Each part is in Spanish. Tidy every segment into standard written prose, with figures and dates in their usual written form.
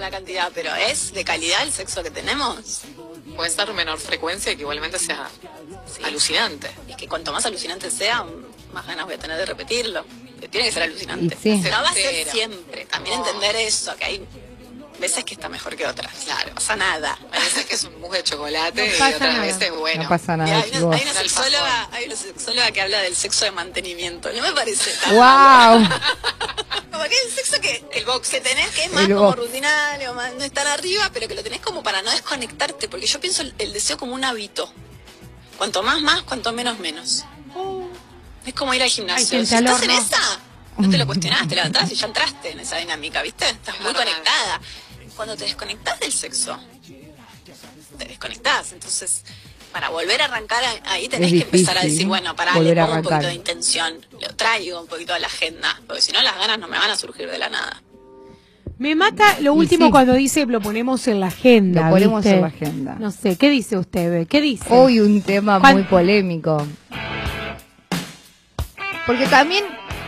la cantidad, pero ¿es de calidad el sexo que tenemos? Puede ser menor frecuencia y que igualmente sea alucinante. Y que cuanto más alucinante sea, más ganas voy a tener de repetirlo. Tiene que ser alucinante. Sí. No va a ser siempre. También entender eso, que hay veces que está mejor que otras. Claro, no pasa nada. Hay veces que es un mousse de chocolate No y pasa otras nada. veces, bueno. No pasa nada, Hay chicos. una sexóloga que habla del sexo de mantenimiento. No me parece tan ¡Wow! como que es el sexo que El box. que tenés, que es más El como box. rutinario, más no estar arriba, pero que lo tenés como para no desconectarte, porque yo pienso el deseo como un hábito. Cuanto más, cuanto menos. Es como ir al gimnasio. Ay, Si estás en horno. esa, no te lo cuestionás, te levantás y ya entraste en esa dinámica, ¿viste? Estás muy verdad. conectada. Cuando te desconectás del sexo, te desconectás. Entonces, para volver a arrancar ahí tenés Es que empezar a difícil decir, bueno, pará, volver le a pongo un poquito arrancar. de intención, lo traigo un poquito a la agenda, porque si no las ganas no me van a surgir de la nada. Me mata lo Y último sí. cuando dice lo ponemos en la agenda. Lo ponemos ¿viste? en la agenda. No sé, ¿qué dice usted, Be? ¿Qué dice? Hoy un tema ¿Cuál? muy polémico. Porque también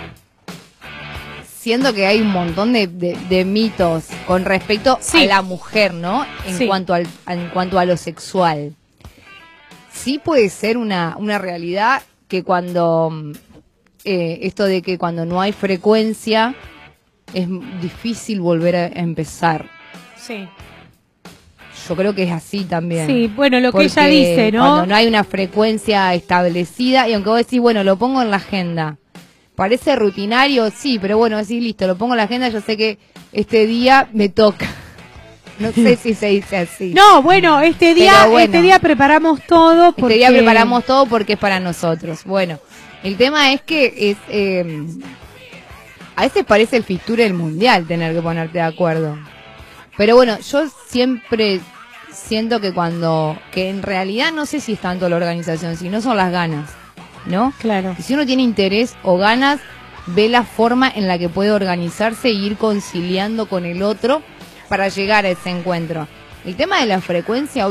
siento que hay un montón de mitos con respecto Sí. a la mujer, ¿no? En Sí. cuanto a lo sexual. Sí puede ser una realidad que cuando esto de que cuando no hay frecuencia es difícil volver a empezar. Sí. Yo creo que es así también. Sí, bueno, lo que Porque ella dice, ¿no? Cuando no hay una frecuencia establecida, y aunque vos decís, bueno, lo pongo en la agenda. Parece rutinario, sí, pero bueno, decís, listo, lo pongo en la agenda, yo sé que este día me toca. No sé si se dice así. No, bueno, este día preparamos todo porque... Este día preparamos todo porque es para nosotros. Bueno, el tema es que a veces parece el fixture del mundial tener que ponerte de acuerdo. Pero bueno, yo siempre siento que que en realidad no sé si es tanto la organización, sino son las ganas, ¿no? Claro. Y si uno tiene interés o ganas, ve la forma en la que puede organizarse e ir conciliando con el otro para llegar a ese encuentro. El tema de la frecuencia